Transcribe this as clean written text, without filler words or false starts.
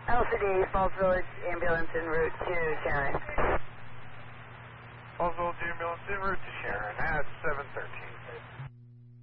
LCD, Falls Village ambulance en route to Sharon. Falls Village ambulance en route to Sharon at 7.